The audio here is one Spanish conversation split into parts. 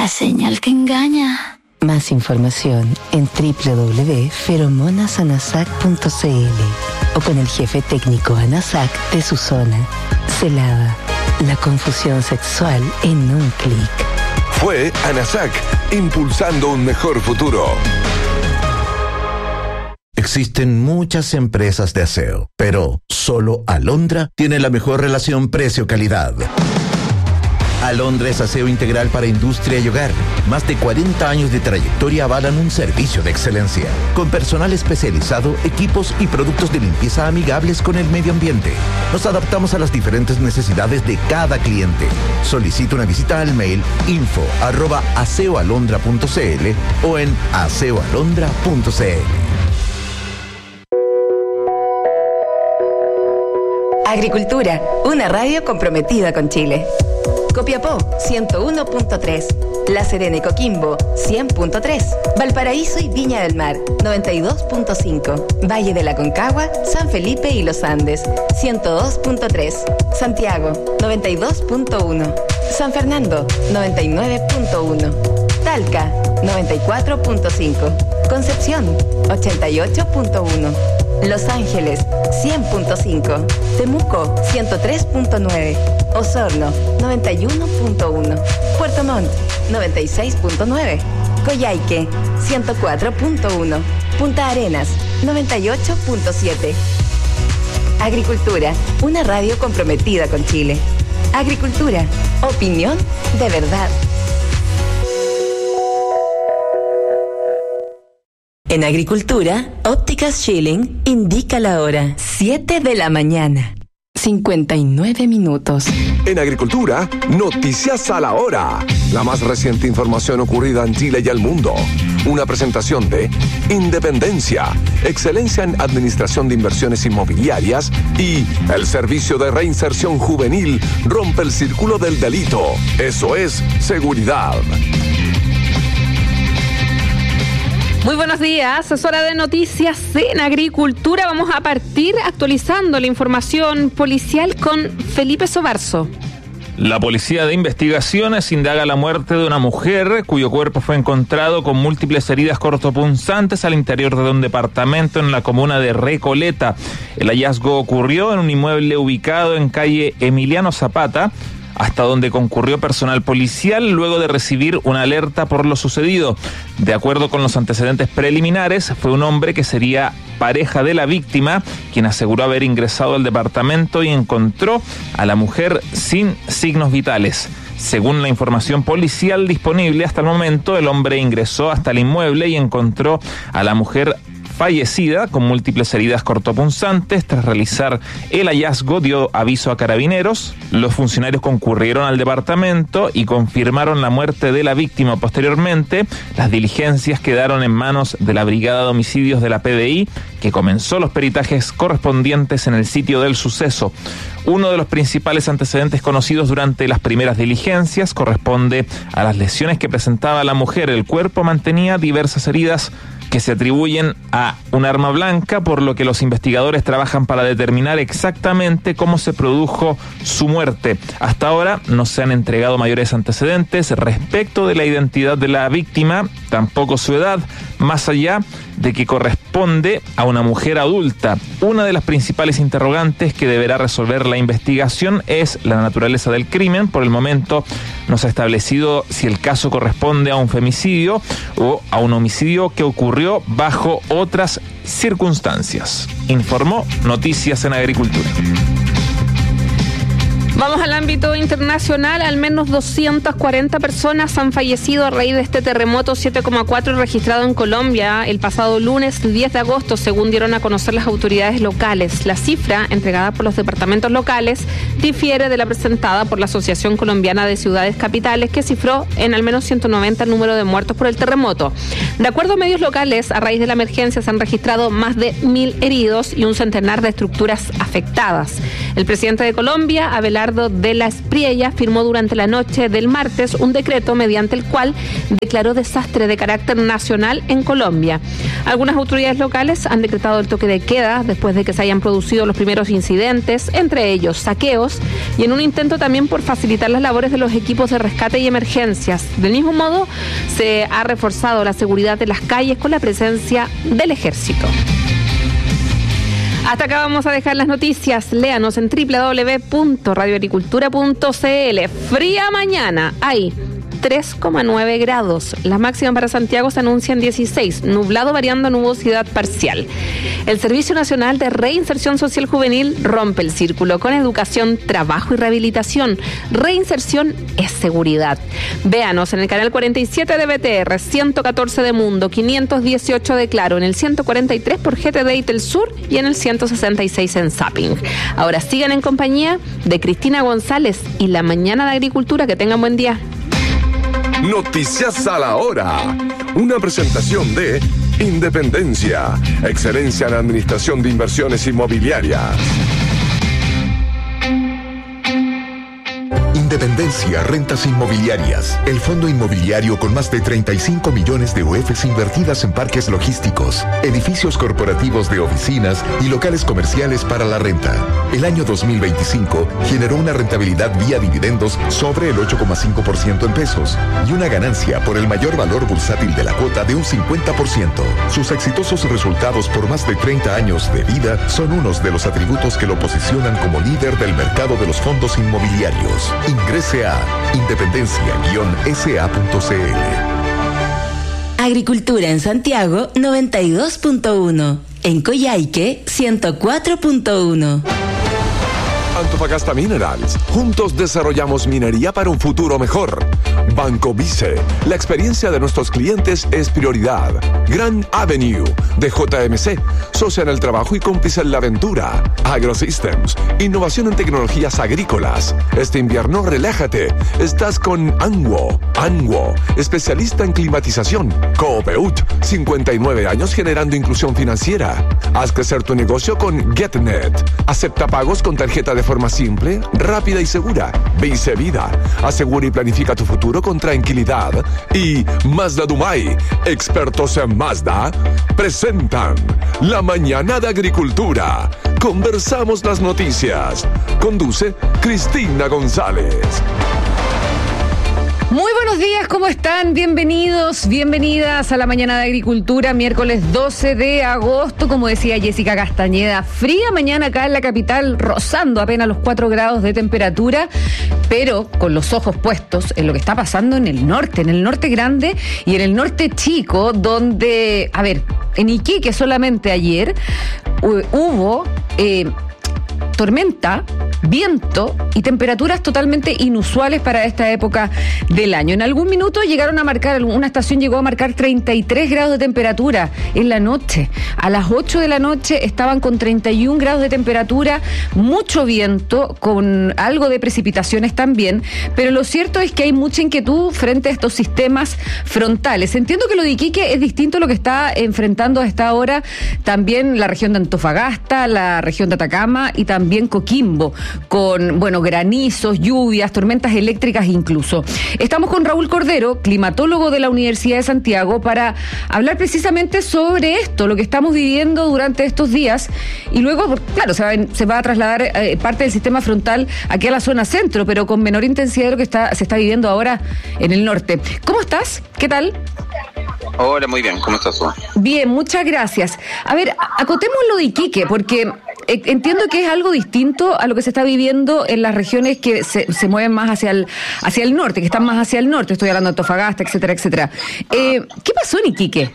la señal que engaña. Más información en www.feromonasanasac.cl o con el jefe técnico ANASAC de su zona. Celada, la confusión sexual en un clic. Fue ANASAC, impulsando un mejor futuro. Existen muchas empresas de aseo, pero solo Alondra tiene la mejor relación precio-calidad. Alondra es aseo integral para industria y hogar. Más de 40 años de trayectoria avalan un servicio de excelencia, con personal especializado, equipos y productos de limpieza amigables con el medio ambiente. Nos adaptamos a las diferentes necesidades de cada cliente. Solicita una visita al mail info@aseoalondra.cl o en aseoalondra.cl. Agricultura, una radio comprometida con Chile. Copiapó, 101.3. La Serena y Coquimbo, 100.3. Valparaíso y Viña del Mar, 92.5. Valle de la Concagua, San Felipe y Los Andes, 102.3. Santiago, 92.1. San Fernando, 99.1. Talca, 94.5. Concepción, 88.1. Los Ángeles, 100.5. Temuco, 103.9. Osorno, 91.1. Puerto Montt, 96.9. Coyhaique, 104.1. Punta Arenas, 98.7. Agricultura, una radio comprometida con Chile. Agricultura, opinión de verdad. En Agricultura, Ópticas Schilling indica la hora 7 de la mañana, 59 minutos. En Agricultura, noticias a la hora. La más reciente información ocurrida en Chile y el mundo. Una presentación de Independencia, excelencia en administración de inversiones inmobiliarias y el servicio de reinserción juvenil rompe el círculo del delito. Eso es seguridad. Muy buenos días, es hora de noticias en Agricultura. Vamos a partir actualizando la información policial con Felipe Sobarzo. La Policía de Investigaciones indaga la muerte de una mujer cuyo cuerpo fue encontrado con múltiples heridas cortopunzantes al interior de un departamento en la comuna de Recoleta. El hallazgo ocurrió en un inmueble ubicado en calle Emiliano Zapata, hasta donde concurrió personal policial luego de recibir una alerta por lo sucedido. De acuerdo con los antecedentes preliminares, fue un hombre que sería pareja de la víctima, quien aseguró haber ingresado al departamento y encontró a la mujer sin signos vitales. Según la información policial disponible hasta el momento, el hombre ingresó hasta el inmueble y encontró a la mujer fallecida con múltiples heridas cortopunzantes. Tras realizar el hallazgo, dio aviso a carabineros. Los funcionarios concurrieron al departamento y confirmaron la muerte de la víctima. Posteriormente, las diligencias quedaron en manos de la Brigada de Homicidios de la PDI, que comenzó los peritajes correspondientes en el sitio del suceso. Uno de los principales antecedentes conocidos durante las primeras diligencias corresponde a las lesiones que presentaba la mujer. El cuerpo mantenía diversas heridas que se atribuyen a un arma blanca, por lo que los investigadores trabajan para determinar exactamente cómo se produjo su muerte. Hasta ahora no se han entregado mayores antecedentes respecto de la identidad de la víctima, tampoco su edad, más allá de que corresponde a una mujer adulta. Una de las principales interrogantes que deberá resolver la investigación es la naturaleza del crimen. Por el momento no se ha establecido si el caso corresponde a un femicidio o a un homicidio que ocurrió bajo otras circunstancias. Informó Noticias en Agricultura. Vamos al ámbito internacional. Al menos 240 personas han fallecido a raíz de este terremoto 7,4 registrado en Colombia el pasado lunes 10 de agosto, según dieron a conocer las autoridades locales. La cifra, entregada por los departamentos locales, difiere de la presentada por la Asociación Colombiana de Ciudades Capitales, que cifró en al menos 190 el número de muertos por el terremoto. De acuerdo a medios locales, a raíz de la emergencia se han registrado más de 1.000 heridos y un centenar de estructuras afectadas. El presidente de Colombia, Abelardo Gerardo de la Espriella firmó durante la noche del martes un decreto mediante el cual declaró desastre de carácter nacional en Colombia. Algunas autoridades locales han decretado el toque de queda después de que se hayan producido los primeros incidentes, entre ellos saqueos, y en un intento también por facilitar las labores de los equipos de rescate y emergencias. Del mismo modo, se ha reforzado la seguridad de las calles con la presencia del ejército. Hasta acá vamos a dejar las noticias. Léanos en www.radioagricultura.cl. Fría mañana. Ahí. 3,9 grados. La máxima para Santiago se anuncia en 16, nublado variando a nubosidad parcial. El Servicio Nacional de Reinserción Social Juvenil rompe el círculo con educación, trabajo y rehabilitación. Reinserción es seguridad. Véanos en el canal 47 de BTR, 114 de Mundo, 518 de Claro, en el 143 por GTD y Telsur y en el 166 en Zapping. Ahora sigan en compañía de Cristina González y La Mañana de Agricultura. Que tengan buen día. Noticias a la hora. Una presentación de Independencia, excelencia en administración de inversiones inmobiliarias. Independencia Rentas Inmobiliarias, el fondo inmobiliario con más de 35 millones de UFs invertidas en parques logísticos, edificios corporativos de oficinas y locales comerciales para la renta. El año 2025 generó una rentabilidad vía dividendos sobre el 8,5% en pesos y una ganancia por el mayor valor bursátil de la cuota de un 50%. Sus exitosos resultados por más de 30 años de vida son unos de los atributos que lo posicionan como líder del mercado de los fondos inmobiliarios. Ingrese a independencia-sa.cl. Agricultura en Santiago 92.1. En Coyhaique 104.1. Antofagasta Minerals. Juntos desarrollamos minería para un futuro mejor. Banco Vice. La experiencia de nuestros clientes es prioridad. Grand Avenue de JMC. Socia en el trabajo y cómplice en la aventura. AgroSystems. Innovación en tecnologías agrícolas. Este invierno relájate. Estás con Anguo. Anguo. Especialista en climatización. Coopeut. 59 años generando inclusión financiera. Haz crecer tu negocio con GetNet. Acepta pagos con tarjeta de forma simple, rápida y segura. Vice Vida. Asegura y planifica tu futuro con tranquilidad. Y Mazda Dumay, expertos en Mazda, presentan La Mañana de Agricultura. Conversamos las noticias. Conduce Cristina González. Muy buenos días, ¿cómo están? Bienvenidos, bienvenidas a La Mañana de Agricultura, miércoles 12 de agosto, como decía Jessica Castañeda, fría mañana acá en la capital, rozando apenas los 4 grados de temperatura, pero con los ojos puestos en lo que está pasando en el norte grande y en el norte chico, donde, en Iquique solamente ayer hubo tormenta, viento y temperaturas totalmente inusuales para esta época del año. En algún minuto una estación llegó a marcar 33 grados de temperatura en la noche. A las 8 de la noche estaban con 31 grados de temperatura, mucho viento, con algo de precipitaciones también, pero lo cierto es que hay mucha inquietud frente a estos sistemas frontales. Entiendo que lo de Iquique es distinto a lo que está enfrentando a esta hora también la región de Antofagasta, la región de Atacama y también Coquimbo, con, granizos, lluvias, tormentas eléctricas incluso. Estamos con Raúl Cordero, climatólogo de la Universidad de Santiago, para hablar precisamente sobre esto, lo que estamos viviendo durante estos días, y luego, claro, se va a trasladar parte del sistema frontal aquí a la zona centro, pero con menor intensidad de lo que se está viviendo ahora en el norte. ¿Cómo estás? ¿Qué tal? Hola, muy bien. ¿Cómo estás tú? Bien, muchas gracias. Acotemos lo de Iquique, porque entiendo que es algo distinto a lo que se está viviendo en las regiones que se mueven más hacia el norte, que están más hacia el norte. Estoy hablando de Antofagasta, etcétera, etcétera. ¿Qué pasó en Iquique?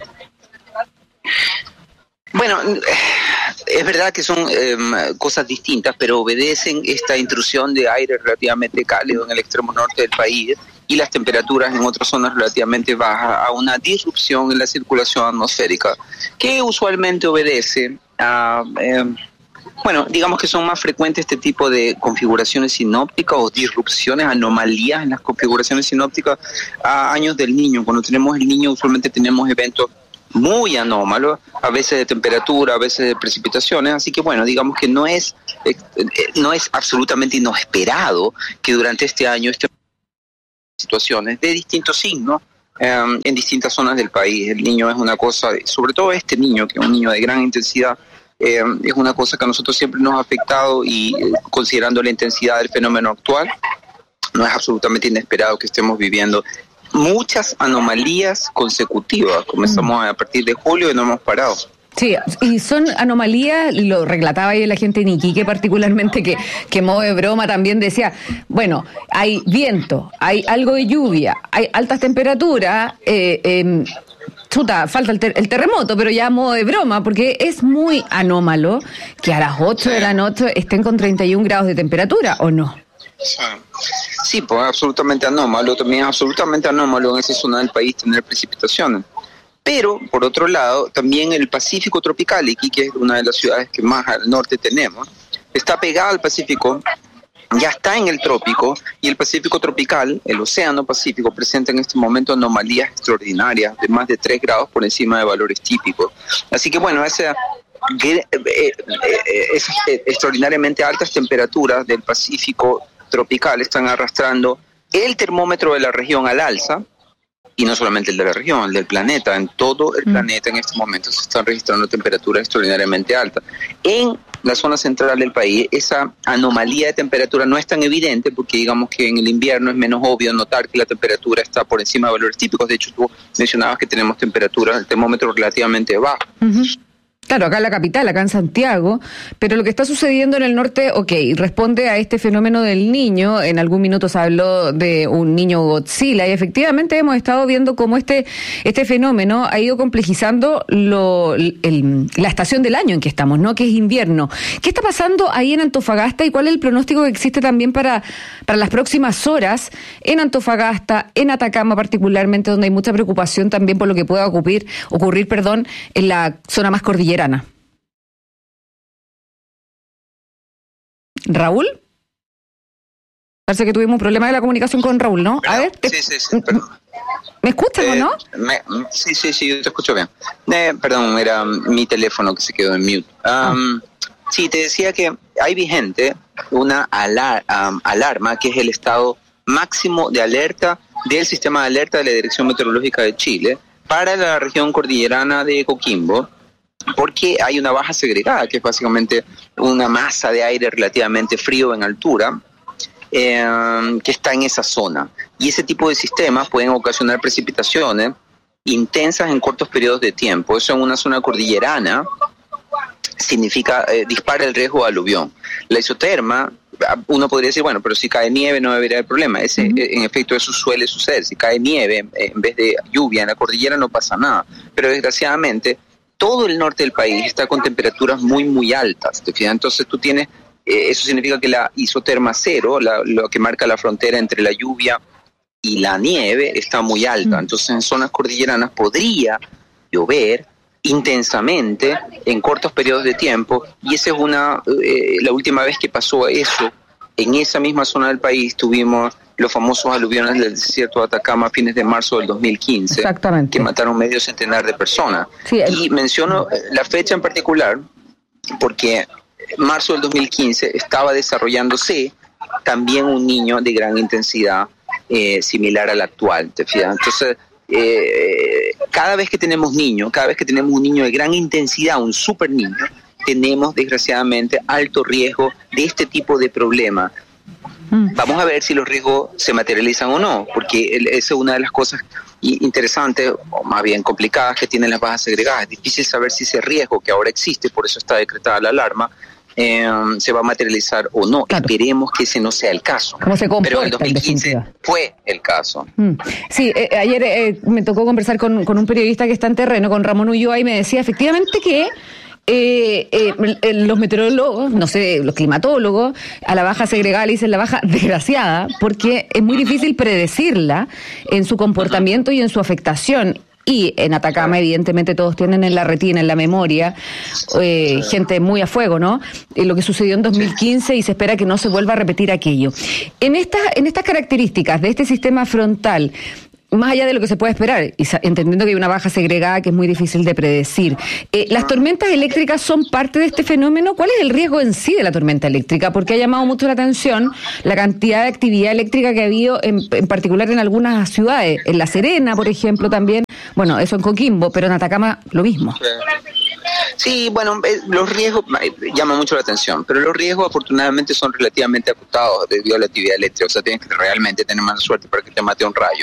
Bueno, es verdad que son cosas distintas, pero obedecen esta intrusión de aire relativamente cálido en el extremo norte del país y las temperaturas en otras zonas relativamente bajas a una disrupción en la circulación atmosférica, que usualmente obedece a... digamos que son más frecuentes este tipo de configuraciones sinópticas o disrupciones, anomalías en las configuraciones sinópticas a años del Niño. Cuando tenemos el Niño usualmente tenemos eventos muy anómalo, a veces de temperatura, a veces de precipitaciones, así que bueno, digamos que no es absolutamente inesperado que durante este año estemos en situaciones de distintos signos en distintas zonas del país. El niño es una cosa, sobre todo este niño, que es un niño de gran intensidad, es una cosa que a nosotros siempre nos ha afectado y considerando la intensidad del fenómeno actual, no es absolutamente inesperado que estemos viviendo muchas anomalías consecutivas. Comenzamos a partir de julio y no hemos parado. Sí, y son anomalías, lo relataba ahí la gente en Iquique particularmente, que modo de broma también decía, bueno, hay viento, hay algo de lluvia, hay altas temperaturas, falta el terremoto, pero ya a modo de broma, porque es muy anómalo que a las 8 de la noche estén con 31 grados de temperatura, ¿o no? Sí, pues absolutamente anómalo, también es absolutamente anómalo en esa zona del país tener precipitaciones. Pero, por otro lado, también el Pacífico tropical, Iquique es una de las ciudades que más al norte tenemos, está pegada al Pacífico, ya está en el trópico, y el Pacífico tropical, el Océano Pacífico, presenta en este momento anomalías extraordinarias de más de 3 grados por encima de valores típicos. Así que bueno, esas extraordinariamente altas temperaturas del Pacífico tropical están arrastrando el termómetro de la región al alza, y no solamente el de la región, el del planeta. En todo el planeta en este momento se están registrando temperaturas extraordinariamente altas. En la zona central del país, esa anomalía de temperatura no es tan evidente porque digamos que en el invierno es menos obvio notar que la temperatura está por encima de valores típicos. De hecho, tú mencionabas que tenemos temperaturas, el termómetro relativamente bajo. Uh-huh. Claro, acá en la capital, acá en Santiago, pero lo que está sucediendo en el norte, responde a este fenómeno del niño. En algún minuto se habló de un niño Godzilla y efectivamente hemos estado viendo cómo este fenómeno ha ido complejizando la estación del año en que estamos, ¿no? Que es invierno. ¿Qué está pasando ahí en Antofagasta y cuál es el pronóstico que existe también para las próximas horas en Antofagasta, en Atacama particularmente, donde hay mucha preocupación también por lo que pueda ocurrir, en la zona más cordillerana? ¿Raúl? Parece que tuvimos un problema de la comunicación con Raúl, ¿no? A ver, sí, perdón. ¿Me escuchas o no? Sí, yo te escucho bien. Perdón, era mi teléfono que se quedó en mute. Sí, te decía que hay vigente una alarma, que es el estado máximo de alerta del sistema de alerta de la Dirección Meteorológica de Chile para la región cordillerana de Coquimbo, porque hay una baja segregada, que es básicamente una masa de aire relativamente frío en altura, que está en esa zona. Y ese tipo de sistemas pueden ocasionar precipitaciones intensas en cortos periodos de tiempo. Eso en una zona cordillerana significa dispara el riesgo de aluvión. La isoterma, uno podría decir, bueno, pero si cae nieve no debería haber problema. En efecto, eso suele suceder. Si cae nieve en vez de lluvia en la cordillera no pasa nada. Pero desgraciadamente todo el norte del país está con temperaturas muy, muy altas. ¿Te fijas? Entonces tú tienes, eso significa que la isoterma cero, lo que marca la frontera entre la lluvia y la nieve, está muy alta. Entonces en zonas cordilleranas podría llover intensamente en cortos periodos de tiempo, y esa es la última vez que pasó eso. En esa misma zona del país tuvimos los famosos aluviones del desierto de Atacama a fines de marzo del 2015, exactamente, que mataron medio centenar de personas. Sí, y menciono la fecha en particular porque en marzo del 2015 estaba desarrollándose también un niño de gran intensidad similar al actual, ¿te fijas? Entonces, cada vez que tenemos un niño de gran intensidad, un super niño, tenemos desgraciadamente alto riesgo de este tipo de problemas. Vamos a ver si los riesgos se materializan o no, porque esa es una de las cosas interesantes, o más bien complicadas, que tienen las bajas segregadas. Es difícil saber si ese riesgo que ahora existe, por eso está decretada la alarma, se va a materializar o no. Claro. Esperemos que ese no sea el caso. ¿Cómo se comporta? Pero el 2015 fue el caso. Sí, ayer me tocó conversar con un periodista que está en terreno, con Ramón Ulloa, y me decía efectivamente que los meteorólogos, no sé, los climatólogos, a la baja segregada le dicen la baja desgraciada, porque es muy difícil predecirla en su comportamiento y en su afectación. Y en Atacama, evidentemente, todos tienen en la retina, en la memoria, gente muy a fuego, ¿no? Lo que sucedió en 2015, y se espera que no se vuelva a repetir aquello. En estas características de este sistema frontal, más allá de lo que se puede esperar, y entendiendo que hay una baja segregada que es muy difícil de predecir. ¿Las tormentas eléctricas son parte de este fenómeno? ¿Cuál es el riesgo en sí de la tormenta eléctrica? Porque ha llamado mucho la atención la cantidad de actividad eléctrica que ha habido, en particular en algunas ciudades. En La Serena, por ejemplo, también. Bueno, eso en Coquimbo, pero en Atacama lo mismo. Sí, bueno, los riesgos llaman mucho la atención, pero los riesgos afortunadamente son relativamente acotados debido a la actividad eléctrica, o sea, tienes que realmente tener más suerte para que te mate un rayo.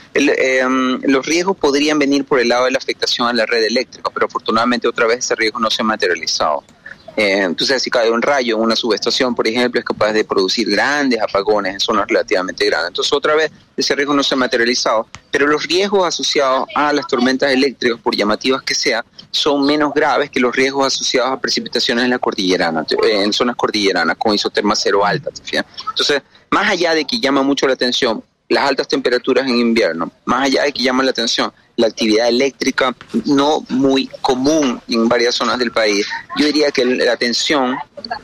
Los riesgos podrían venir por el lado de la afectación a la red eléctrica, pero afortunadamente otra vez ese riesgo no se ha materializado. Entonces, si cae un rayo en una subestación, por ejemplo, es capaz de producir grandes apagones en zonas relativamente grandes. Entonces, otra vez, ese riesgo no se ha materializado. Pero los riesgos asociados a las tormentas eléctricas, por llamativas que sea, son menos graves que los riesgos asociados a precipitaciones en la cordillerana, en zonas cordilleranas, con isoterma cero alta. Entonces, más allá de que llama mucho la atención las altas temperaturas en invierno, más allá de que llama la atención la actividad eléctrica no muy común en varias zonas del país, yo diría que la tensión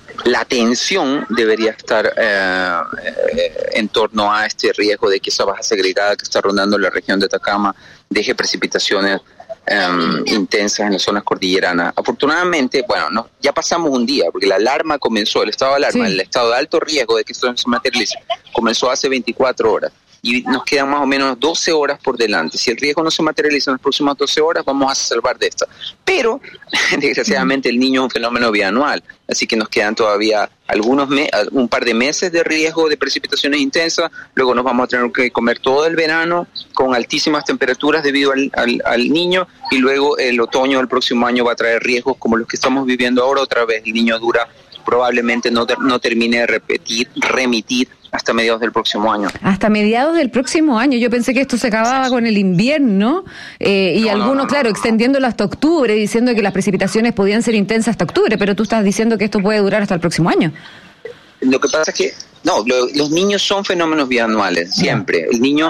debería estar en torno a este riesgo de que esa baja segregada que está rondando la región de Atacama deje precipitaciones intensas en las zonas cordilleranas. Afortunadamente, bueno, ya pasamos un día, porque la alarma comenzó, el estado de alarma, el estado de alto riesgo de que esto se materialice, comenzó hace 24 horas. Y nos quedan más o menos 12 horas por delante. Si el riesgo no se materializa en las próximas 12 horas, vamos a salvar de esta. Pero, desgraciadamente, el Niño es un fenómeno bianual, así que nos quedan todavía un par de meses de riesgo de precipitaciones intensas. Luego nos vamos a tener que comer todo el verano con altísimas temperaturas debido al Niño, y luego el otoño del próximo año va a traer riesgos como los que estamos viviendo ahora. Otra vez el Niño probablemente no termine de remitir hasta mediados del próximo año. Hasta mediados del próximo año. Yo pensé que esto se acababa con el invierno y algunos, claro, extendiéndolo hasta octubre, diciendo que las precipitaciones podían ser intensas hasta octubre, pero tú estás diciendo que esto puede durar hasta el próximo año. Lo que pasa es que los niños son fenómenos bianuales, siempre. El niño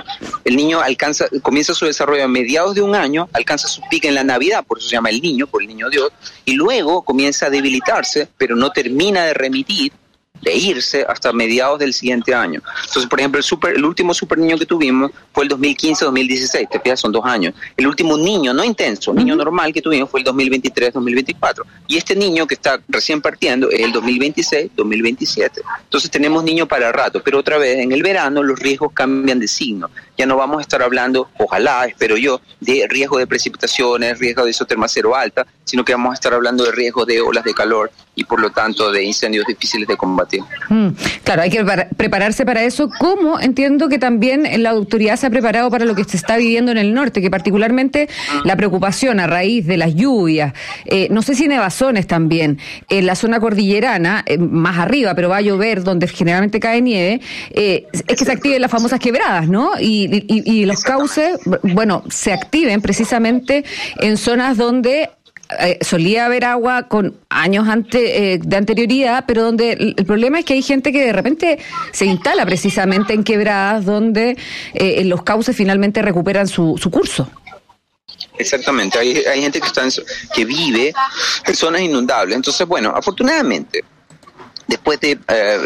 comienza su desarrollo a mediados de un año, alcanza su pico en la Navidad, por eso se llama el niño, por el niño Dios, y luego comienza a debilitarse, pero no termina de remitir, de irse hasta mediados del siguiente año. Entonces, por ejemplo, el último super niño que tuvimos fue el 2015-2016, te fijas, son 2 años. El último niño, no intenso, niño normal que tuvimos fue el 2023-2024. Y este niño que está recién partiendo es el 2026-2027. Entonces tenemos niños para rato, pero otra vez en el verano los riesgos cambian de signo. Ya no vamos a estar hablando, ojalá, espero yo, de riesgo de precipitaciones, riesgo de isoterma cero alta, sino que vamos a estar hablando de riesgo de olas de calor y por lo tanto de incendios difíciles de combatir. Claro, hay que prepararse para eso, como entiendo que también la autoridad se ha preparado para lo que se está viviendo en el norte, que particularmente la preocupación a raíz de las lluvias, no sé si nevazones también, en la zona cordillerana, más arriba, pero va a llover donde generalmente cae nieve, es que se activen las famosas quebradas, ¿no? Y los cauces, bueno, se activen precisamente en zonas donde solía haber agua con años de anterioridad, pero donde el problema es que hay gente que de repente se instala precisamente en quebradas donde los cauces finalmente recuperan su curso. Exactamente, hay gente que vive en zonas inundables. Entonces, bueno, afortunadamente, después de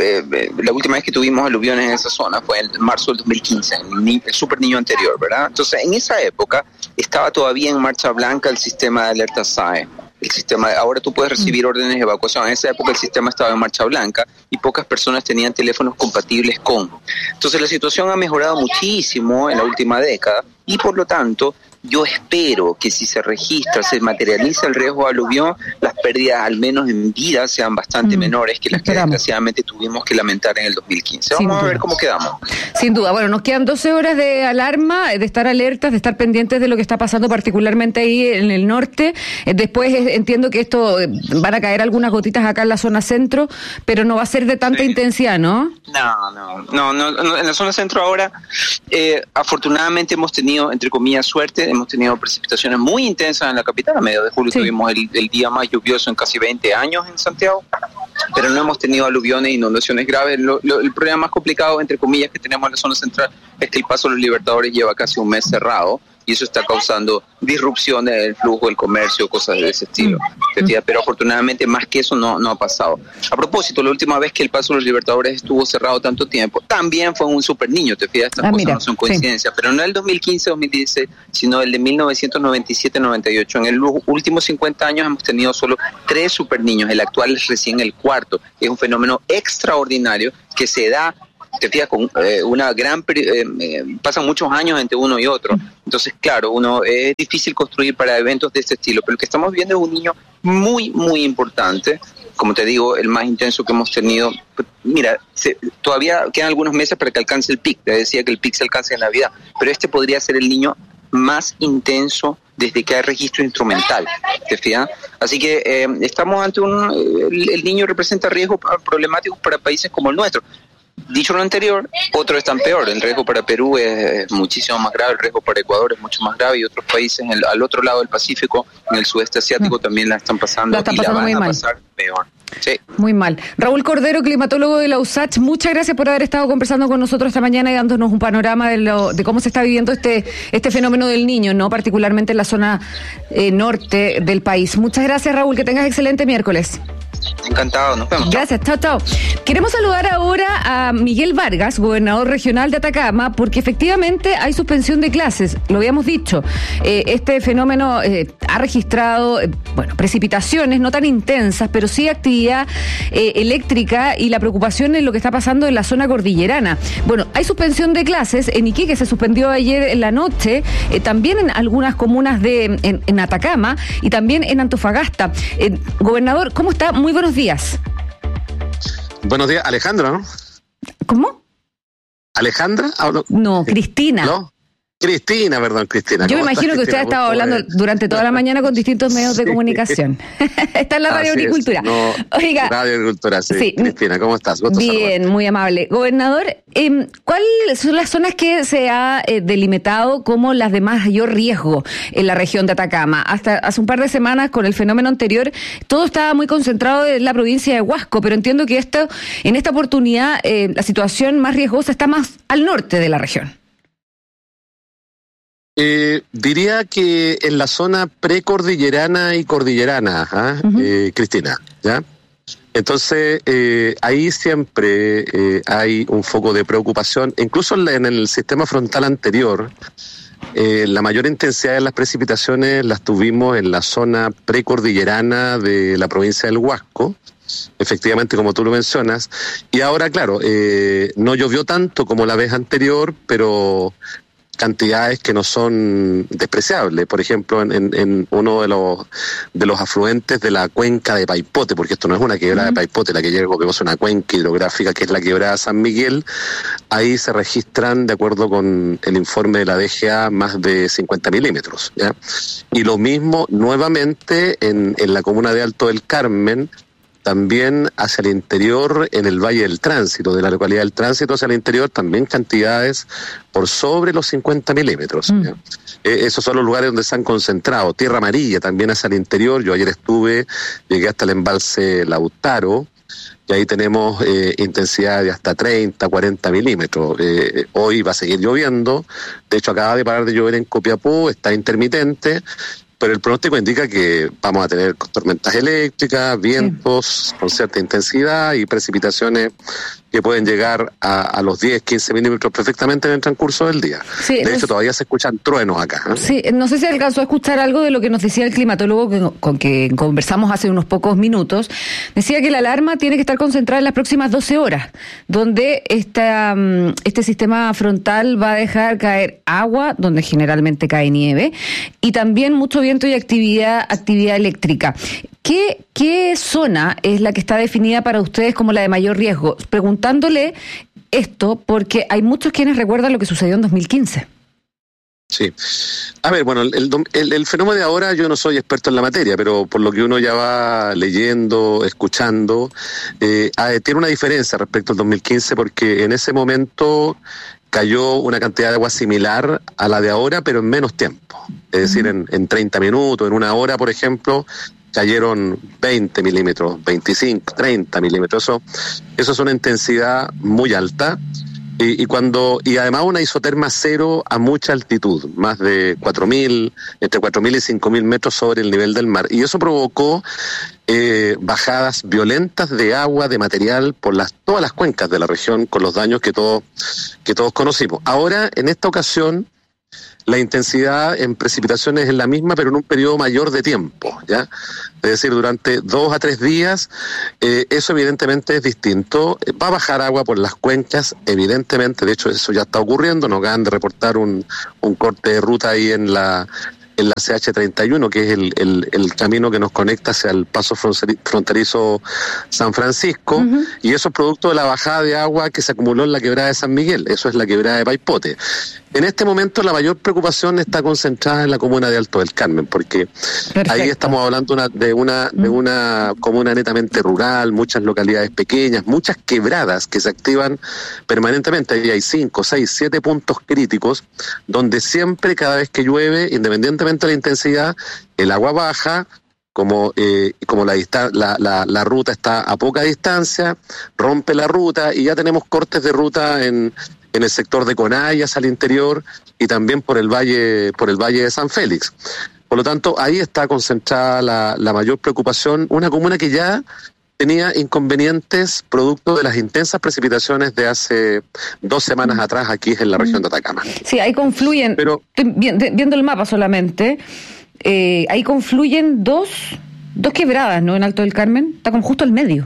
la última vez que tuvimos aluviones en esa zona fue en marzo del 2015, el super niño anterior, ¿verdad? Entonces, en esa época estaba todavía en marcha blanca el sistema de alerta SAE. Ahora tú puedes recibir órdenes de evacuación. En esa época el sistema estaba en marcha blanca y pocas personas tenían teléfonos compatibles con. Entonces, la situación ha mejorado muchísimo en la última década y, por lo tanto, yo espero que si se registra, se materializa el riesgo de aluvión, las pérdidas, al menos en vida, sean bastante menores que las que desgraciadamente tuvimos que lamentar en el 2015. Vamos a ver cómo quedamos. Sin duda. Bueno, nos quedan 12 horas de alarma, de estar alertas, de estar pendientes de lo que está pasando particularmente ahí en el norte. Después entiendo que esto van a caer algunas gotitas acá en la zona centro, pero no va a ser de tanta intensidad, ¿no? No. En la zona centro ahora, afortunadamente hemos tenido, entre comillas, suerte. Hemos tenido precipitaciones muy intensas en la capital. A mediados de julio tuvimos el día más lluvioso en casi 20 años en Santiago, pero no hemos tenido aluviones e inundaciones graves. El problema más complicado, entre comillas, que tenemos en la zona central es que el Paso de los Libertadores lleva casi un mes cerrado y eso está causando disrupciones del flujo del comercio, cosas de ese estilo. Pero afortunadamente más que eso no ha pasado. A propósito, la última vez que el Paso de los Libertadores estuvo cerrado tanto tiempo, también fue un super niño, te fijas, estas cosas no son coincidencias, pero no el 2015-2016, sino el de 1997-98. En los últimos 50 años hemos tenido solo 3 super niños, el actual es recién el cuarto. Es un fenómeno extraordinario que se da, te fijas, con una gran pasan muchos años entre uno y otro. Entonces, claro, es difícil construir para eventos de este estilo, pero lo que estamos viendo es un niño muy, muy importante. Como te digo, el más intenso que hemos tenido. Mira, todavía quedan algunos meses para que alcance el pic. Te decía que el pic se alcance en Navidad, pero este podría ser el niño más intenso desde que hay registro instrumental, ¿te fijas? Así que estamos ante el niño representa riesgos problemáticos para países como el nuestro. Dicho lo anterior, otros están peor. El riesgo para Perú es muchísimo más grave, el riesgo para Ecuador es mucho más grave, y otros países al otro lado del Pacífico, en el sudeste asiático, también la están pasando y la van a pasar peor. Sí. Muy mal. Raúl Cordero, climatólogo de la USACH, muchas gracias por haber estado conversando con nosotros esta mañana y dándonos un panorama de cómo se está viviendo este fenómeno del niño, ¿no? Particularmente en la zona norte del país. Muchas gracias, Raúl, que tengas excelente miércoles. Encantado, nos vemos. Gracias, chao. Queremos saludar ahora a Miguel Vargas, gobernador regional de Atacama, porque efectivamente hay suspensión de clases, lo habíamos dicho. Este fenómeno ha registrado, precipitaciones no tan intensas, pero sí actividad eléctrica y la preocupación en lo que está pasando en la zona cordillerana. Bueno, hay suspensión de clases, en Iquique se suspendió ayer en la noche, también en algunas comunas en Atacama y también en Antofagasta. Gobernador, ¿cómo está? Muy buenos días. Buenos días, Alejandra, ¿no? ¿Cómo? ¿Alejandra? No, Cristina. ¿No? Cristina. Yo me imagino que usted ha estado hablando durante toda la mañana con distintos medios de comunicación. Está en la Radio Agricultura. Oiga, Radio Agricultura, sí. Cristina, ¿cómo estás? Bien, muy amable. Gobernador, ¿cuáles son las zonas que se ha delimitado como las de mayor riesgo en la región de Atacama? Hasta hace un par de semanas, con el fenómeno anterior, todo estaba muy concentrado en la provincia de Huasco, pero entiendo que en esta oportunidad la situación más riesgosa está más al norte de la región. Diría que en la zona precordillerana y cordillerana, Cristina, ¿ya? Entonces, ahí siempre hay un foco de preocupación, incluso en el sistema frontal anterior. La mayor intensidad de las precipitaciones las tuvimos en la zona precordillerana de la provincia del Huasco, efectivamente, como tú lo mencionas, y ahora, claro, no llovió tanto como la vez anterior, pero cantidades que no son despreciables. Por ejemplo, en uno de los afluentes de la cuenca de Paipote, porque esto no es una quebrada de Paipote, la que llega es una cuenca hidrográfica que es la quebrada San Miguel. Ahí se registran, de acuerdo con el informe de la DGA, más de 50 milímetros, ¿ya? Y lo mismo nuevamente en la comuna de Alto del Carmen, también hacia el interior, en el Valle del Tránsito, de la localidad del Tránsito hacia el interior, también cantidades por sobre los 50 milímetros. Esos son los lugares donde se han concentrado. Tierra Amarilla también hacia el interior. Yo ayer llegué hasta el embalse Lautaro, y ahí tenemos intensidad de hasta 30, 40 milímetros. Hoy va a seguir lloviendo. De hecho, acaba de parar de llover en Copiapó, está intermitente, pero el pronóstico indica que vamos a tener tormentas eléctricas, vientos con cierta intensidad y precipitaciones que pueden llegar a los 10, 15 milímetros perfectamente en el transcurso del día. Sí, de hecho, todavía se escuchan truenos acá. Sí, no sé si alcanzó a escuchar algo de lo que nos decía el climatólogo con que conversamos hace unos pocos minutos. Decía que la alarma tiene que estar concentrada en las próximas 12 horas, donde este sistema frontal va a dejar caer agua, donde generalmente cae nieve, y también mucho viento y actividad eléctrica. ¿Qué zona es la que está definida para ustedes como la de mayor riesgo? Preguntándole esto porque hay muchos quienes recuerdan lo que sucedió en 2015. Sí. A ver, bueno, el fenómeno de ahora, yo no soy experto en la materia, pero por lo que uno ya va leyendo, escuchando, tiene una diferencia respecto al 2015, porque en ese momento cayó una cantidad de agua similar a la de ahora, pero en menos tiempo. Es decir, en 30 minutos, en una hora, por ejemplo, cayeron 20 milímetros, 25, 30 milímetros. Eso es una intensidad muy alta. Y además una isoterma cero a mucha altitud, más de 4.000, entre 4.000 y 5.000 metros sobre el nivel del mar. Y eso provocó bajadas violentas de agua, de material, por todas las cuencas de la región, con los daños que todos conocimos. Ahora, en esta ocasión, la intensidad en precipitaciones es la misma, pero en un periodo mayor de tiempo, ¿ya? Es decir, durante 2 a 3 días, eso evidentemente es distinto. Va a bajar agua por las cuencas, evidentemente, de hecho eso ya está ocurriendo. Nos acaban de reportar un corte de ruta ahí en la CH31, que es el camino que nos conecta hacia el paso fronterizo San Francisco, y eso es producto de la bajada de agua que se acumuló en la quebrada de San Miguel. Eso es la quebrada de Paipote. En este momento la mayor preocupación está concentrada en la comuna de Alto del Carmen, porque ahí estamos hablando de una comuna netamente rural, muchas localidades pequeñas, muchas quebradas que se activan permanentemente. Ahí hay 5, 6, 7 puntos críticos donde siempre, cada vez que llueve, independientemente de la intensidad, el agua baja. Como la ruta está a poca distancia, rompe la ruta y ya tenemos cortes de ruta en el sector de Conayas al interior y también por el valle de San Félix. Por lo tanto, ahí está concentrada la mayor preocupación, una comuna que ya tenía inconvenientes producto de las intensas precipitaciones de hace 2 semanas atrás aquí en la región de Atacama. Sí, ahí confluyen, pero viendo el mapa solamente, ahí confluyen dos quebradas, ¿no? En Alto del Carmen, está como justo al medio.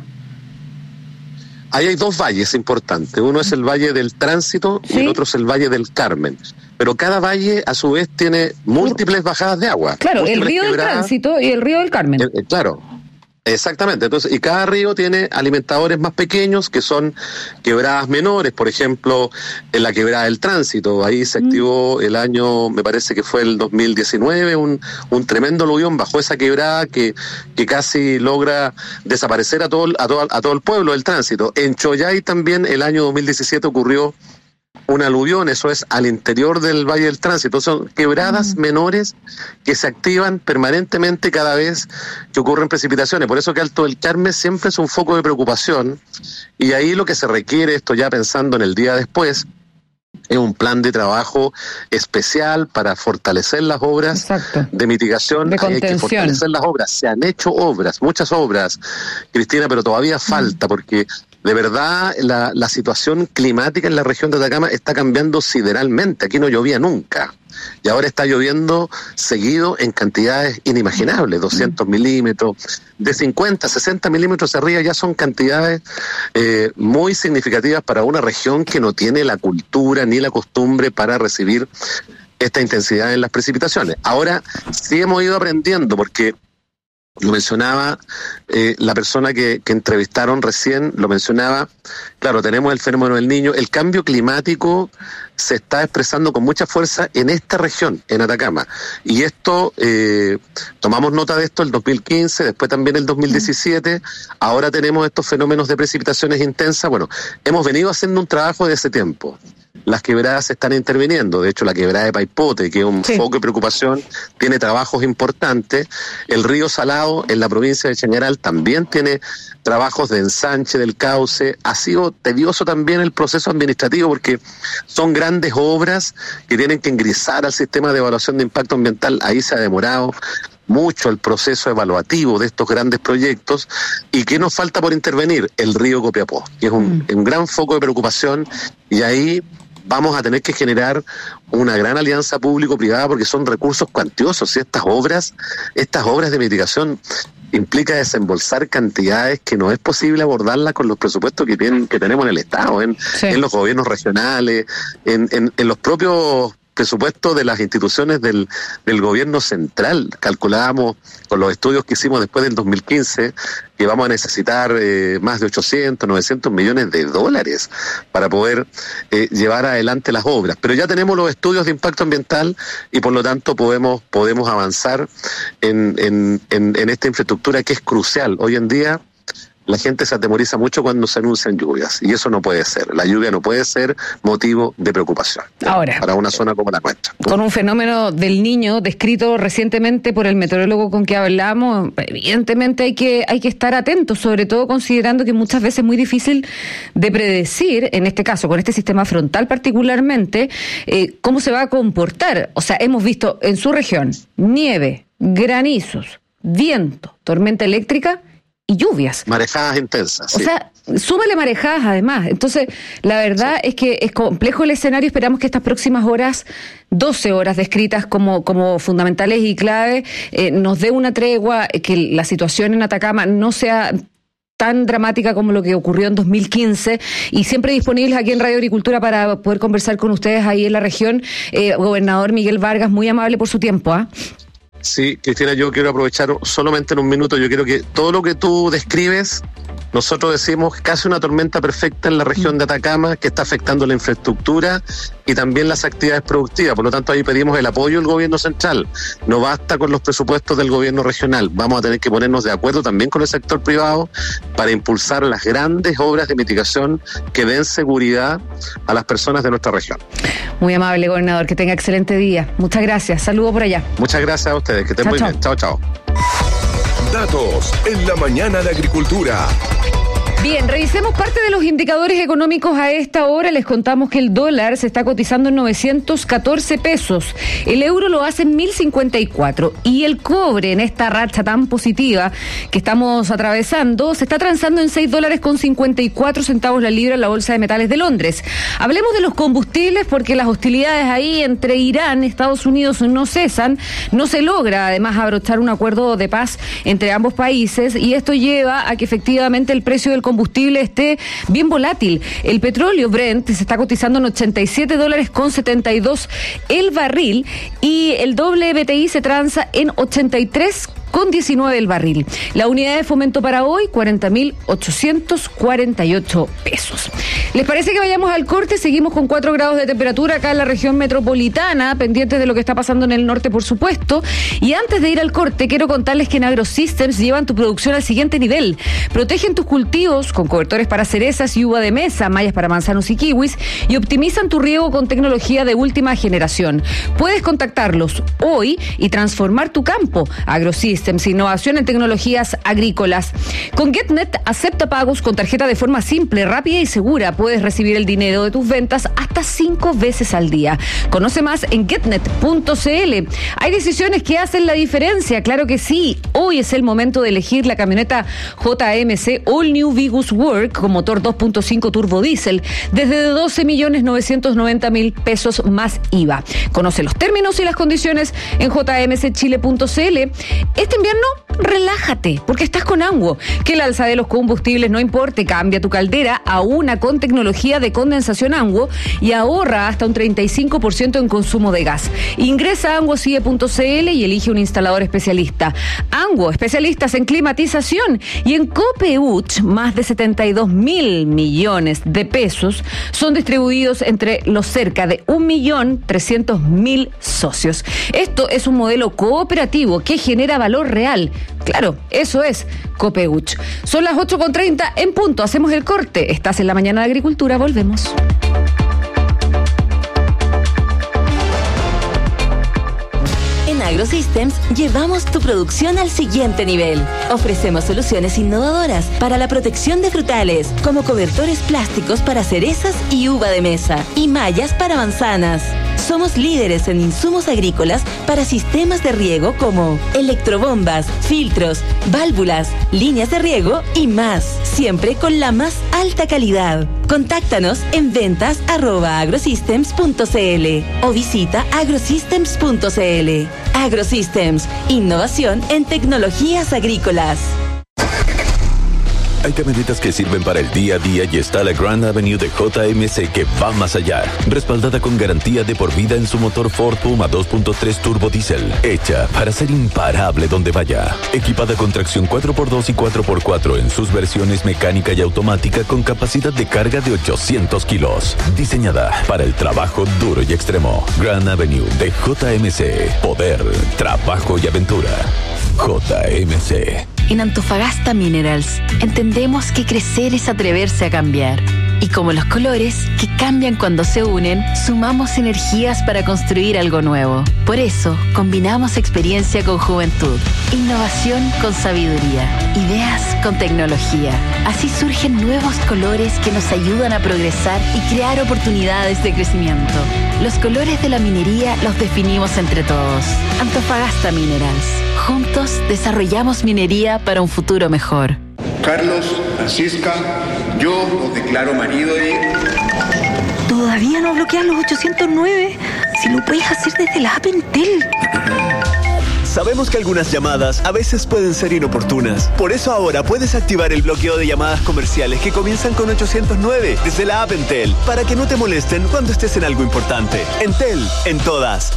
Ahí hay 2 valles importantes, uno es el Valle del Tránsito, ¿sí?, y el otro es el Valle del Carmen. Pero cada valle, a su vez, tiene múltiples bajadas de agua. Claro, el río del Tránsito y el río del Carmen. Claro. Exactamente, entonces, y cada río tiene alimentadores más pequeños que son quebradas menores. Por ejemplo, en la quebrada del Tránsito, ahí se activó el año, me parece que fue el 2019, un tremendo aluvión bajo esa quebrada que casi logra desaparecer a todo el pueblo del Tránsito. En Choyay también el año 2017 ocurrió un aluvión, eso es al interior del Valle del Tránsito. Son quebradas menores que se activan permanentemente cada vez que ocurren precipitaciones. Por eso que Alto del Carmen siempre es un foco de preocupación, y ahí lo que se requiere, esto ya pensando en el día después, es un plan de trabajo especial para fortalecer las obras de mitigación. Hay que fortalecer las obras. Se han hecho obras, muchas obras, Cristina, pero todavía falta, porque de verdad la situación climática en la región de Atacama está cambiando sideralmente. Aquí no llovía nunca y ahora está lloviendo seguido en cantidades inimaginables, 200 milímetros, de 50, 60 milímetros arriba ya son cantidades muy significativas para una región que no tiene la cultura ni la costumbre para recibir esta intensidad en las precipitaciones. Ahora sí hemos ido aprendiendo, porque lo mencionaba la persona que entrevistaron recién, lo mencionaba, claro, tenemos el fenómeno del Niño, el cambio climático se está expresando con mucha fuerza en esta región, en Atacama, y esto, tomamos nota de esto el 2015, después también el 2017, ahora tenemos estos fenómenos de precipitaciones intensas. Bueno, hemos venido haciendo un trabajo de ese tiempo. Las quebradas están interviniendo, de hecho la quebrada de Paipote, que es un foco de preocupación, tiene trabajos importantes. El río Salado en la provincia de Chañaral también tiene trabajos de ensanche del cauce. Ha sido tedioso también el proceso administrativo, porque son grandes obras que tienen que ingresar al sistema de evaluación de impacto ambiental. Ahí se ha demorado mucho el proceso evaluativo de estos grandes proyectos. ¿Y qué nos falta por intervenir? El río Copiapó, que es un gran foco de preocupación, y ahí vamos a tener que generar una gran alianza público-privada, porque son recursos cuantiosos, y estas obras de mitigación implica desembolsar cantidades que no es posible abordarlas con los presupuestos que tenemos en el Estado, en los gobiernos regionales, en los propios presupuestos de las instituciones del gobierno central. Calculábamos con los estudios que hicimos después del 2015 que vamos a necesitar más de 800, 900 millones de dólares para poder llevar adelante las obras. Pero ya tenemos los estudios de impacto ambiental y por lo tanto podemos avanzar en esta infraestructura que es crucial. Hoy en día la gente se atemoriza mucho cuando se anuncian lluvias, y eso no puede ser. La lluvia no puede ser motivo de preocupación ahora para una zona como la nuestra. Con un fenómeno del Niño descrito recientemente por el meteorólogo con que hablamos, evidentemente hay que estar atentos, sobre todo considerando que muchas veces es muy difícil de predecir, en este caso con este sistema frontal particularmente, cómo se va a comportar. O sea, hemos visto en su región nieve, granizos, viento, tormenta eléctrica y lluvias. Marejadas intensas. O sea, súmale marejadas además. Entonces, la verdad es que es complejo el escenario. Esperamos que estas próximas horas, 12 horas descritas como fundamentales y clave, nos dé una tregua, que la situación en Atacama no sea tan dramática como lo que ocurrió en 2015, y siempre disponibles aquí en Radio Agricultura para poder conversar con ustedes ahí en la región. Gobernador Miguel Vargas, muy amable por su tiempo, ¿ah? Sí, Cristina, yo quiero aprovechar solamente en un minuto. Yo quiero que todo lo que tú describes, nosotros decimos casi una tormenta perfecta en la región de Atacama, que está afectando la infraestructura y también las actividades productivas. Por lo tanto, ahí pedimos el apoyo del gobierno central. No basta con los presupuestos del gobierno regional. Vamos a tener que ponernos de acuerdo también con el sector privado para impulsar las grandes obras de mitigación que den seguridad a las personas de nuestra región. Muy amable, gobernador. Que tenga excelente día. Muchas gracias. Saludos por allá. Muchas gracias a ustedes. Que estén muy bien. Chao, chao. Datos en la mañana de Agricultura. Bien, revisemos parte de los indicadores económicos a esta hora. Les contamos que el dólar se está cotizando en 914 pesos. El euro lo hace en 1054. Y el cobre, en esta racha tan positiva que estamos atravesando, se está transando en $6.54 la libra en la Bolsa de Metales de Londres. Hablemos de los combustibles, porque las hostilidades ahí entre Irán y Estados Unidos no cesan. No se logra, además, abrochar un acuerdo de paz entre ambos países, y esto lleva a que efectivamente el precio del combustible esté bien volátil. El petróleo Brent se está cotizando en $87.72 el barril, y el WTI se transa en 83,19 el barril. La unidad de fomento para hoy, 40.848 pesos. ¿Les parece que vayamos al corte? Seguimos con 4 grados de temperatura acá en la región metropolitana, pendientes de lo que está pasando en el norte, por supuesto. Y antes de ir al corte, quiero contarles que en AgroSystems llevan tu producción al siguiente nivel. Protegen tus cultivos con cobertores para cerezas y uva de mesa, mallas para manzanos y kiwis, y optimizan tu riego con tecnología de última generación. Puedes contactarlos hoy y transformar tu campo. AgroSystems, innovación en tecnologías agrícolas. Con GetNet, acepta pagos con tarjeta de forma simple, rápida y segura. Puedes recibir el dinero de tus ventas hasta 5 veces al día. Conoce más en getnet.cl. Hay decisiones que hacen la diferencia, claro que sí. Hoy es el momento de elegir la camioneta JMC All New Vigus Work con motor 2.5 turbo diésel desde 12.990.000 pesos más IVA. Conoce los términos y las condiciones en jmcchile.cl. Este invierno, relájate, porque estás con Anguo. Que el alza de los combustibles no importe, cambia tu caldera a una con tecnología de condensación Anguo y ahorra hasta un 35% en consumo de gas. Ingresa a anguocie.cl y elige un instalador especialista. Anguo, especialistas en climatización. Y en Copeuch, más de 72.000 millones de pesos son distribuidos entre los cerca de 1.300.000 socios. Esto es un modelo cooperativo que genera valor real. Claro, eso es Copeuch. Son las 8:30 en punto. Hacemos el corte. Estás en la mañana de Agricultura. Volvemos. En AgroSystems llevamos tu producción al siguiente nivel. Ofrecemos soluciones innovadoras para la protección de frutales, como cobertores plásticos para cerezas y uva de mesa, y mallas para manzanas. Somos líderes en insumos agrícolas para sistemas de riego como electrobombas, filtros, válvulas, líneas de riego y más, siempre con la más alta calidad. Contáctanos en ventas@agrosystems.cl o visita agrosystems.cl. AgroSystems, innovación en tecnologías agrícolas. Hay camionetas que sirven para el día a día y está la Grand Avenue de JMC que va más allá. Respaldada con garantía de por vida en su motor Ford Puma 2.3 turbo diésel. Hecha para ser imparable donde vaya. Equipada con tracción 4x2 y 4x4 en sus versiones mecánica y automática con capacidad de carga de 800 kilos. Diseñada para el trabajo duro y extremo. Grand Avenue de JMC. Poder, trabajo y aventura. JMC. En Antofagasta Minerals entendemos que crecer es atreverse a cambiar. Y como los colores, que cambian cuando se unen, sumamos energías para construir algo nuevo. Por eso, combinamos experiencia con juventud, innovación con sabiduría, ideas con tecnología. Así surgen nuevos colores que nos ayudan a progresar y crear oportunidades de crecimiento. Los colores de la minería los definimos entre todos. Antofagasta Minerals. Juntos desarrollamos minería para un futuro mejor. Carlos, Francisca, yo los declaro marido y... ¿Todavía no bloquean los 809? Si lo puedes hacer desde la app Entel. Sabemos que algunas llamadas a veces pueden ser inoportunas. Por eso ahora puedes activar el bloqueo de llamadas comerciales que comienzan con 809 desde la app Entel, para que no te molesten cuando estés en algo importante. Entel, en todas.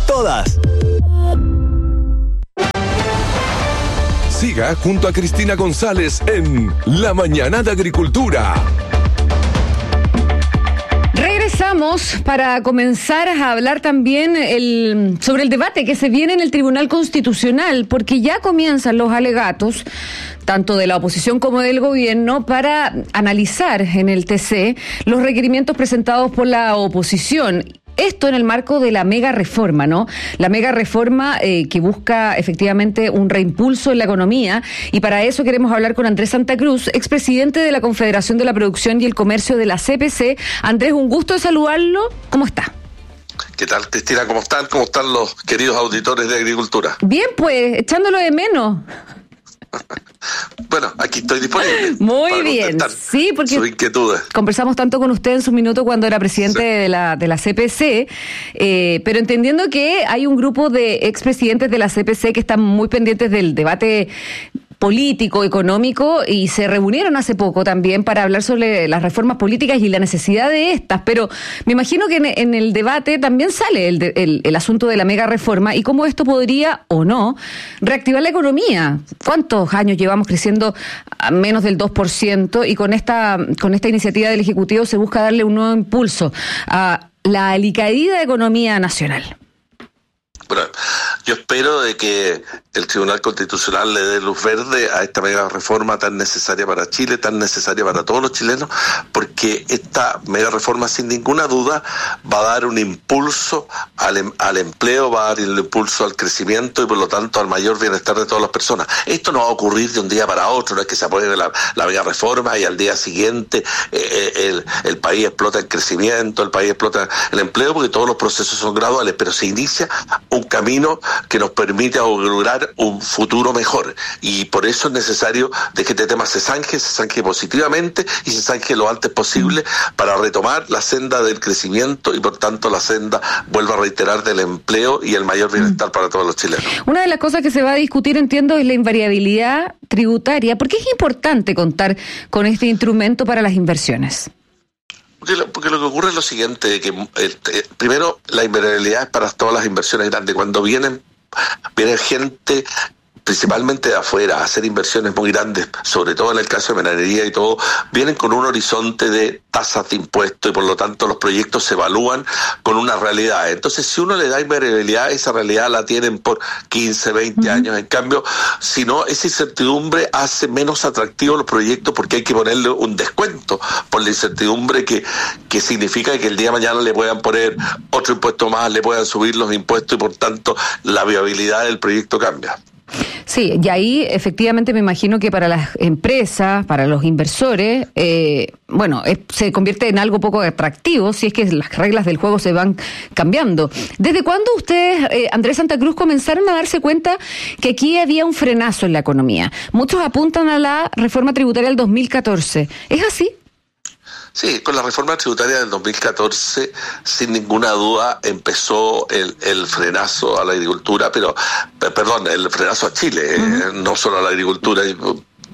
Siga junto a Cristina González en La Mañana de Agricultura. Regresamos para comenzar a hablar también sobre el debate que se viene en el Tribunal Constitucional, porque ya comienzan los alegatos, tanto de la oposición como del gobierno, para analizar en el TC los requerimientos presentados por la oposición. Esto en el marco de la mega reforma, ¿no? La mega reforma que busca efectivamente un reimpulso en la economía, y para eso queremos hablar con Andrés Santa Cruz, expresidente de la Confederación de la Producción y el Comercio de la CPC. Andrés, un gusto de saludarlo. ¿Cómo está? ¿Qué tal, Cristina? ¿Cómo están? ¿Cómo están los queridos auditores de Agricultura? Bien, pues, echándolo de menos. Bueno, aquí estoy disponible. Muy bien, sí, porque sus inquietudes. Conversamos tanto con usted en su minuto cuando era presidente de la CPC, pero entendiendo que hay un grupo de expresidentes de la CPC que están muy pendientes del debate político, económico, y se reunieron hace poco también para hablar sobre las reformas políticas y la necesidad de estas, pero me imagino que en el debate también sale el asunto de la mega reforma y cómo esto podría o no reactivar la economía. ¿Cuántos años llevamos creciendo a menos del 2%? Y con esta iniciativa del Ejecutivo se busca darle un nuevo impulso a la alicaída economía nacional. Bueno, yo espero de que el Tribunal Constitucional le dé luz verde a esta mega reforma tan necesaria para Chile, tan necesaria para todos los chilenos, porque esta mega reforma sin ninguna duda va a dar un impulso al empleo, va a dar el impulso al crecimiento y por lo tanto al mayor bienestar de todas las personas. Esto no va a ocurrir de un día para otro, no es que se apruebe la mega reforma y al día siguiente el país explota el crecimiento, el país explota el empleo, porque todos los procesos son graduales, pero se inicia un camino que nos permite lograr un futuro mejor, y por eso es necesario de que este tema se zanje positivamente y se zanje lo antes posible para retomar la senda del crecimiento y por tanto la senda, vuelvo a reiterar, del empleo y el mayor bienestar para todos los chilenos. Una de las cosas que se va a discutir, entiendo, es la invariabilidad tributaria. ¿Por qué es importante contar con este instrumento para las inversiones? Porque lo que ocurre es lo siguiente, que primero la invariabilidad es para todas las inversiones grandes. Cuando viene gente principalmente de afuera a hacer inversiones muy grandes, sobre todo en el caso de minería y todo, vienen con un horizonte de tasas de impuestos y por lo tanto los proyectos se evalúan con una realidad. Entonces, si uno le da invariabilidad, esa realidad la tienen por 15, 20 años. En cambio, si no, esa incertidumbre hace menos atractivos los proyectos porque hay que ponerle un descuento por la incertidumbre que significa que el día de mañana le puedan poner otro impuesto más, le puedan subir los impuestos y por tanto la viabilidad del proyecto cambia. Sí, y ahí efectivamente me imagino que para las empresas, para los inversores, se convierte en algo poco atractivo si es que las reglas del juego se van cambiando. ¿Desde cuándo ustedes, Andrés Santa Cruz, comenzaron a darse cuenta que aquí había un frenazo en la economía? Muchos apuntan a la reforma tributaria del 2014. ¿Es así? Sí, con la reforma tributaria del 2014, sin ninguna duda, empezó el frenazo a la agricultura, el frenazo a Chile, no solo a la agricultura.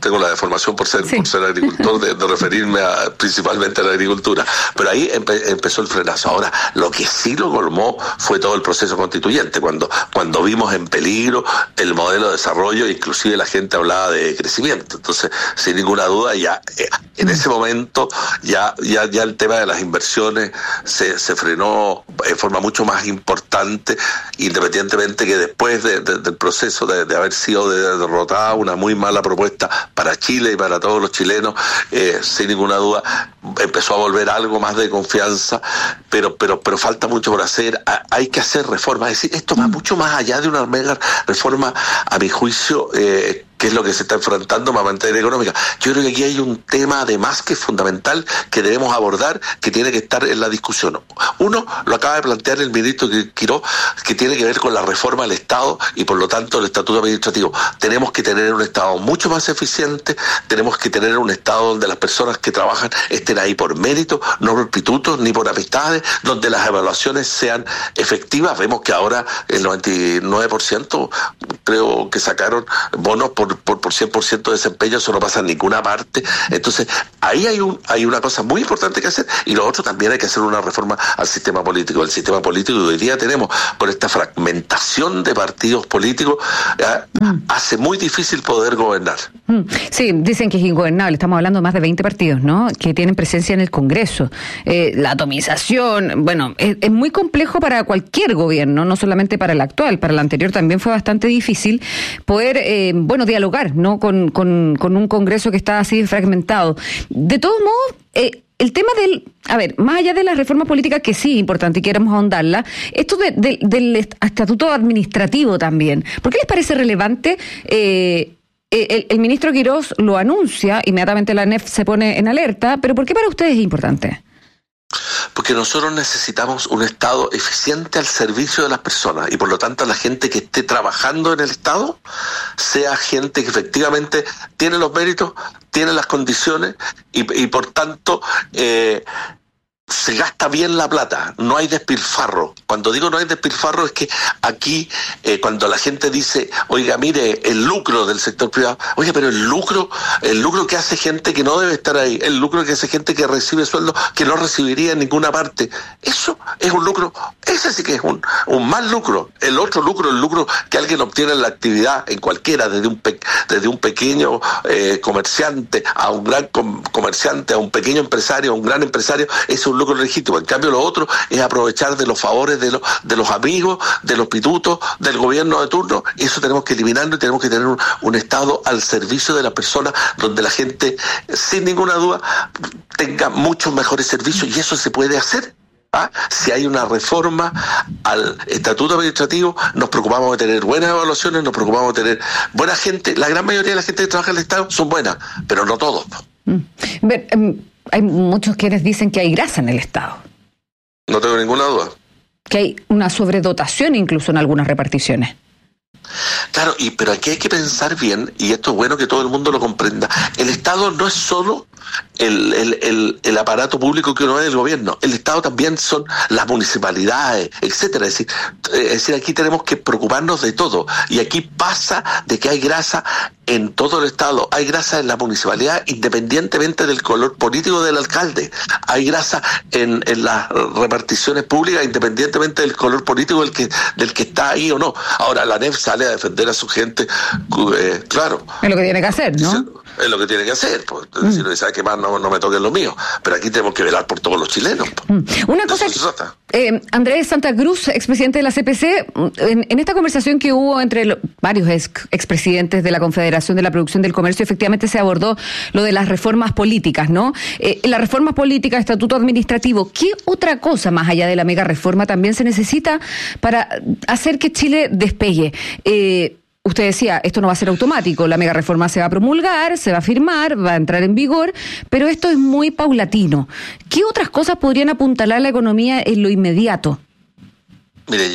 tengo la deformación por ser agricultor de referirme principalmente a la agricultura, pero ahí empezó el frenazo. Ahora, lo que sí lo colmó fue todo el proceso constituyente, cuando vimos en peligro el modelo de desarrollo, inclusive la gente hablaba de crecimiento. Entonces, sin ninguna duda, ya en ese momento ya el tema de las inversiones se frenó en forma mucho más importante, independientemente que después del proceso de haber sido derrotada una muy mala propuesta para Chile y para todos los chilenos, sin ninguna duda empezó a volver algo más de confianza, pero falta mucho por hacer. Hay que hacer reformas, es decir, esto va mucho más allá de una mega reforma, a mi juicio, que es lo que se está enfrentando en materia económica. Yo creo que aquí hay un tema además que es fundamental, que debemos abordar, que tiene que estar en la discusión. Uno, lo acaba de plantear el ministro Quirós, que tiene que ver con la reforma del Estado y por lo tanto el estatuto administrativo. Tenemos que tener un Estado mucho más eficiente, tenemos que tener un Estado donde las personas que trabajan estén ahí por mérito, no por pitutos ni por amistades, donde las evaluaciones sean efectivas. Vemos que ahora el 99% creo que sacaron bonos por 100% de desempeño, eso no pasa en ninguna parte. Entonces, ahí hay una cosa muy importante que hacer, y lo otro también hay que hacer una reforma al sistema político. El sistema político que hoy día tenemos, con esta fragmentación de partidos políticos, hace muy difícil poder gobernar. Sí, dicen que es ingobernable. Estamos hablando de más de 20 partidos, ¿no?, que tienen presencia en el Congreso. La atomización, bueno, es muy complejo para cualquier gobierno, no solamente para el actual, para el anterior también fue bastante difícil poder, dialogar, ¿no?, con un Congreso que está así fragmentado. De todos modos, el tema más allá de la reforma política, que sí es importante y queremos ahondarla, esto del estatuto administrativo también, ¿por qué les parece relevante? El ministro Quirós lo anuncia, inmediatamente la ANEF se pone en alerta, pero ¿por qué para ustedes es importante? Porque nosotros necesitamos un Estado eficiente al servicio de las personas, y por lo tanto la gente que esté trabajando en el Estado sea gente que efectivamente tiene los méritos, tiene las condiciones y por tanto se gasta bien la plata, no hay despilfarro. Cuando digo no hay despilfarro es que aquí cuando la gente dice, oiga, mire, el lucro del sector privado, oiga, pero el lucro que hace gente que no debe estar ahí, el lucro que hace gente que recibe sueldo que no recibiría en ninguna parte, eso es un lucro, ese sí que es un mal lucro. El otro lucro, el lucro que alguien obtiene en la actividad, en cualquiera, desde un pequeño comerciante a un gran comerciante, a un pequeño empresario, a un gran empresario, es un lucro legítimo. En cambio, lo otro es aprovechar de los favores de los amigos, de los pitutos, del gobierno de turno. Eso tenemos que eliminarlo y tenemos que tener un Estado al servicio de la persona, donde la gente, sin ninguna duda, tenga muchos mejores servicios, y eso se puede hacer. Si hay una reforma al estatuto administrativo, nos preocupamos de tener buenas evaluaciones, nos preocupamos de tener buena gente. La gran mayoría de la gente que trabaja en el Estado son buenas, pero no todos. Hay muchos quienes dicen que hay grasa en el Estado. No tengo ninguna duda. Que hay una sobredotación incluso en algunas reparticiones. Claro, pero aquí hay que pensar bien, y esto es bueno que todo el mundo lo comprenda. El Estado no es solo el aparato público que uno ve del gobierno. El Estado también son las municipalidades, etcétera. Es decir, aquí tenemos que preocuparnos de todo. Y aquí pasa de que hay grasa en todo el Estado. Hay grasa en la municipalidad independientemente del color político del alcalde. Hay grasa en las reparticiones públicas independientemente del color político del que está ahí o no. Ahora, la ANEF sale a defender a su gente, claro. Es lo que tiene que hacer, ¿no? Es lo que tiene que hacer, pues. Si no sabe que más no me toquen lo mío. Pero aquí tenemos que velar por todos los chilenos. Una cosa, Andrés Santa Cruz, expresidente de la CPC, en esta conversación que hubo entre varios expresidentes de la Confederación de la Producción del Comercio, efectivamente se abordó lo de las reformas políticas, ¿no? Las reformas políticas, estatuto administrativo, ¿qué otra cosa más allá de la mega reforma también se necesita para hacer que Chile despegue? Usted decía, esto no va a ser automático, la mega reforma se va a promulgar, se va a firmar, va a entrar en vigor, pero esto es muy paulatino. ¿Qué otras cosas podrían apuntalar la economía en lo inmediato? Mire,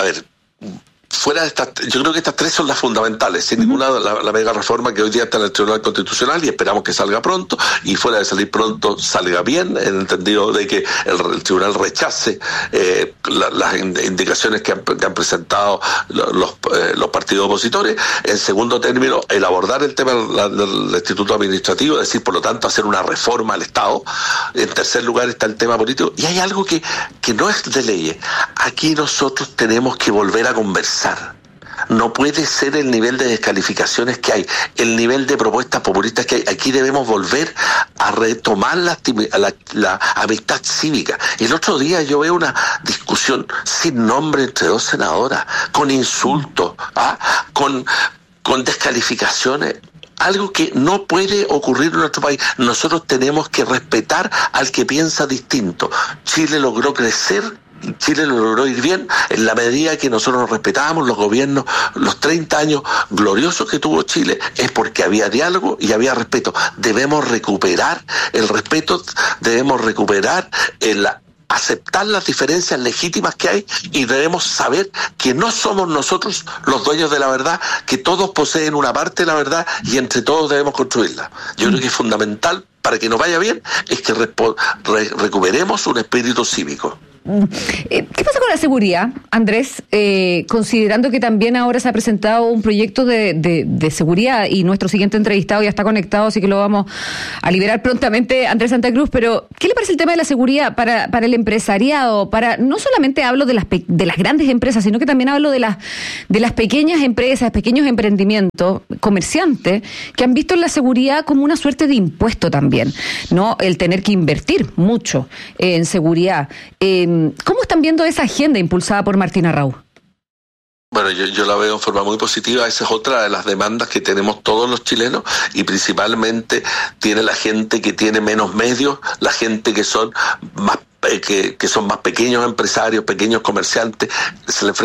fuera de estas, yo creo que estas tres son las fundamentales, sin ninguna la mega reforma que hoy día está en el Tribunal Constitucional, y esperamos que salga pronto, y fuera de salir pronto salga bien, en el entendido de que el Tribunal rechace las indicaciones que han presentado los partidos opositores. En segundo término, el abordar el tema del Instituto Administrativo, es decir, por lo tanto, hacer una reforma al Estado. En tercer lugar está el tema político. Y hay algo que no es de leyes. Aquí nosotros tenemos que volver a conversar. No puede ser el nivel de descalificaciones que hay, el nivel de propuestas populistas que hay. Aquí debemos volver a retomar la amistad cívica. El otro día yo veo una discusión sin nombre entre dos senadoras, con insultos, con descalificaciones. Algo que no puede ocurrir en nuestro país. Nosotros tenemos que respetar al que piensa distinto. Chile logró crecer, Chile lo logró ir bien en la medida que nosotros nos respetábamos. Los gobiernos, los 30 años gloriosos que tuvo Chile, es porque había diálogo y había respeto. Debemos recuperar el respeto, debemos recuperar aceptar las diferencias legítimas que hay, y debemos saber que no somos nosotros los dueños de la verdad, que todos poseen una parte de la verdad y entre todos debemos construirla. Yo creo que es fundamental para que nos vaya bien es que recuperemos un espíritu cívico. ¿Qué pasa con la seguridad, Andrés? Considerando que también ahora se ha presentado un proyecto de seguridad y nuestro siguiente entrevistado ya está conectado, así que lo vamos a liberar prontamente, Andrés Santa Cruz, pero ¿qué le parece el tema de la seguridad para el empresariado? No solamente hablo de las grandes empresas, sino que también hablo de las pequeñas empresas, pequeños emprendimientos, comerciantes, que han visto en la seguridad como una suerte de impuesto también, ¿no? El tener que invertir mucho en seguridad. ¿Cómo están viendo esa agenda impulsada por Martín Arrau? Bueno, yo la veo en forma muy positiva. Esa es otra de las demandas que tenemos todos los chilenos, y principalmente tiene la gente que tiene menos medios, la gente que son más pequeños empresarios, pequeños comerciantes, se le